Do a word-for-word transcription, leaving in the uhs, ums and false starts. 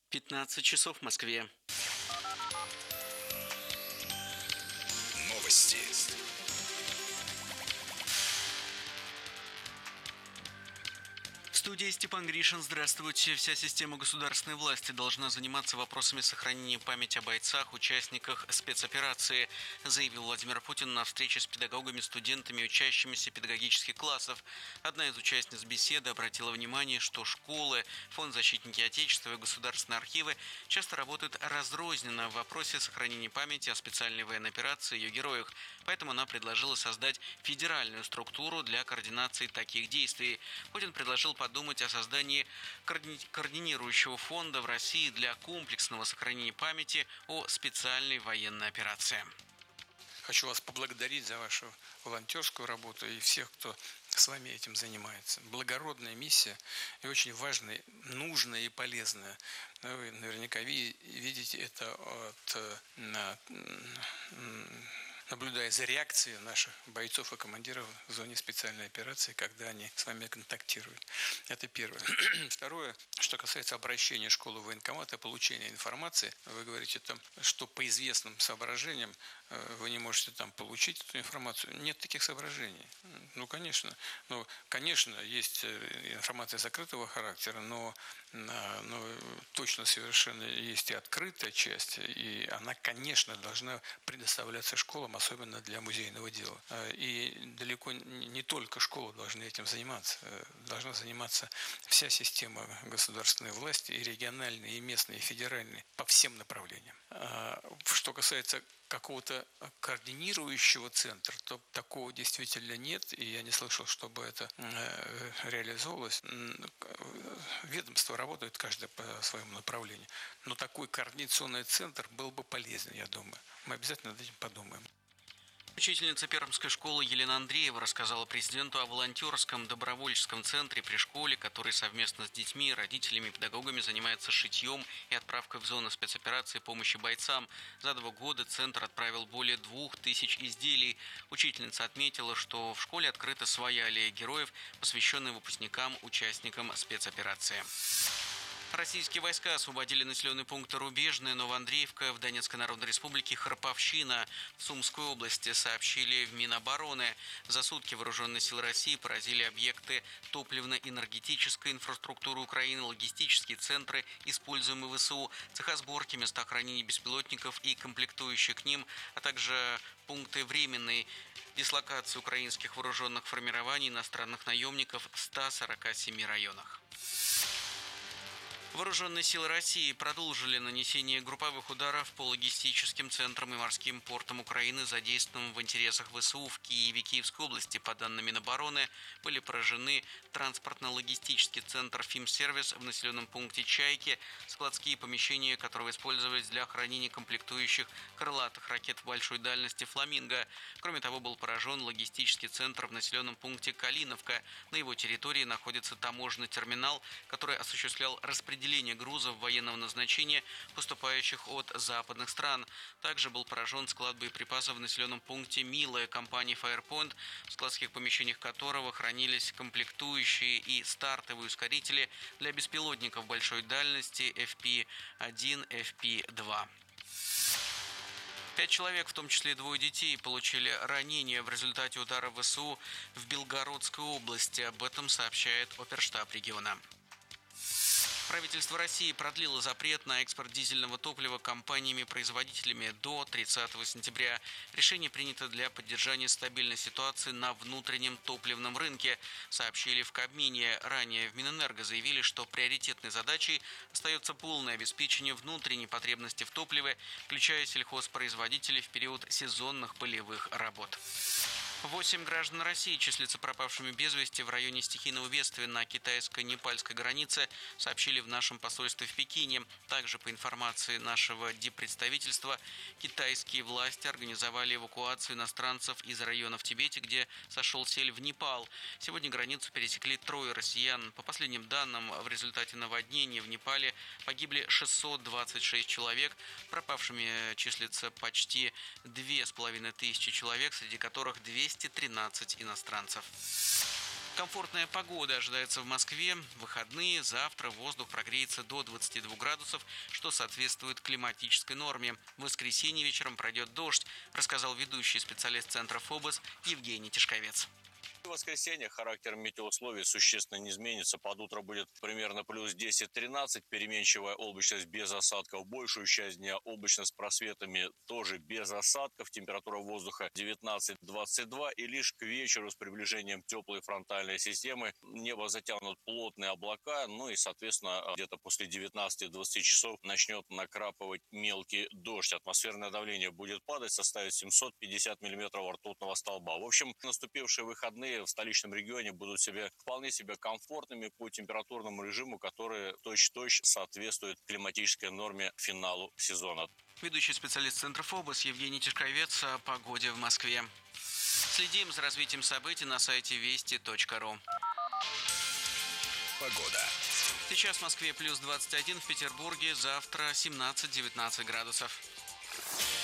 пятнадцать часов в Москве. Новости. В студии Степан Гришин. Здравствуйте. Вся система государственной власти должна заниматься вопросами сохранения памяти о бойцах, участниках спецоперации, заявил Владимир Путин на встрече с педагогами, студентами и учащимися педагогических классов. Одна из участниц беседы обратила внимание, что школы, Фонд защитники Отечества и государственные архивы часто работают разрозненно в вопросе сохранения памяти о специальной военной операции и ее героях. Поэтому она предложила создать федеральную структуру для координации таких действий. Путин предложил подумать о создании координирующего фонда в России для комплексного сохранения памяти о специальной военной операции. Хочу вас поблагодарить за вашу волонтерскую работу и всех, кто с вами этим занимается. Благородная миссия и очень важная, нужная и полезная. Вы наверняка видите это от, наблюдая за реакцией наших бойцов и командиров в зоне специальной операции, когда они с вами контактируют. Это первое. Второе, что касается обращения школы в военкомат и получения информации, вы говорите, там, что по известным соображениям вы не можете там получить эту информацию. Нет таких соображений. Ну, конечно. Ну, конечно, есть информация закрытого характера, но, но точно совершенно есть и открытая часть, и она, конечно, должна предоставляться школам, особенно для музейного дела. И далеко не только школы должны этим заниматься. Должна заниматься вся система государственной власти, и региональной, и местной, и федеральной, по всем направлениям. Что касается какого-то координирующего центра, то такого действительно нет, и я не слышал, чтобы это реализовывалось. Ведомства работают каждое по своему направлению, но такой координационный центр был бы полезен, я думаю. Мы обязательно над этим подумаем. Учительница Пермской школы Елена Андреева рассказала президенту о волонтерском добровольческом центре при школе, который совместно с детьми, родителями и педагогами занимается шитьем и отправкой в зону спецоперации помощи бойцам. За два года центр отправил более двух тысяч изделий. Учительница отметила, что в школе открыта своя аллея героев, посвященная выпускникам, участникам спецоперации. Российские войска освободили населенные пункты Рубежное, Новоандреевка в Донецкой Народной Республике, Харповщина в Сумской области, сообщили в Минобороны. За сутки вооруженные силы России поразили объекты топливно-энергетической инфраструктуры Украины, логистические центры, используемые ВСУ, цеха сборки, места хранения беспилотников и комплектующих к ним, а также пункты временной дислокации украинских вооруженных формирований иностранных наемников в ста сорока семи районах. Вооруженные силы России продолжили нанесение групповых ударов по логистическим центрам и морским портам Украины, задействованным в интересах ВСУ в Киеве и Киевской области. По данным Минобороны, были поражены транспортно-логистический центр «Фимсервис» в населенном пункте Чайки, складские помещения которого использовались для хранения комплектующих крылатых ракет большой дальности «Фламинго». Кроме того, был поражен логистический центр в населенном пункте Калиновка. На его территории находится таможенный терминал, который осуществлял распределение грузов военного назначения, поступающих от западных стран. Также был поражен склад боеприпасов в населенном пункте Милая компании Firepoint, в складских помещениях которого хранились комплектующие и стартовые ускорители для беспилотников большой дальности эф пи один, эф пи два. Пять человек, в том числе двое детей, получили ранения в результате удара ВСУ в Белгородской области. Об этом сообщает оперштаб региона. Правительство России продлило запрет на экспорт дизельного топлива компаниями-производителями до тридцатого сентября. Решение принято для поддержания стабильной ситуации на внутреннем топливном рынке, сообщили в Кабмине. Ранее в Минэнерго заявили, что приоритетной задачей остается полное обеспечение внутренней потребности в топливе, включая сельхозпроизводителей в период сезонных полевых работ. Восемь граждан России числятся пропавшими без вести в районе стихийного бедствия на китайско-непальской границе, сообщили в нашем посольстве в Пекине. Также, по информации нашего диппредставительства, китайские власти организовали эвакуацию иностранцев из района в Тибете, где сошел сель в Непал. Сегодня границу пересекли трое россиян. По последним данным, в результате наводнения в Непале погибли шестьсот двадцать шесть человек. Пропавшими числится почти две с половиной тысячи человек, среди которых двести тринадцать иностранцев. Комфортная погода ожидается в Москве. В выходные завтра воздух прогреется до двадцати двух градусов, что соответствует климатической норме. В воскресенье вечером пройдет дождь, рассказал ведущий специалист центра ФОБОС Евгений Тишковец. В воскресенье характер метеоусловий существенно не изменится. Под утро будет примерно плюс десять-тринадцать, переменчивая облачность без осадков. Большую часть дня облачно с просветами, тоже без осадков. Температура воздуха девятнадцать-двадцать два. И лишь к вечеру с приближением теплой фронтальной системы небо затянут плотные облака. Ну и, соответственно, где-то после девятнадцати-двадцати часов начнет накрапывать мелкий дождь. Атмосферное давление будет падать, составит семьсот пятьдесят миллиметров ртутного столба. В общем, наступившие выходные в столичном регионе будут себе вполне себе комфортными по температурному режиму, который точь-в-точь соответствует климатической норме финалу сезона. Ведущий специалист центра ФОБОС Евгений Тишковец о погоде в Москве. Следим за развитием событий на сайте вести точка ру. Погода. Сейчас в Москве плюс двадцать один, в Петербурге завтра семнадцать-девятнадцать градусов.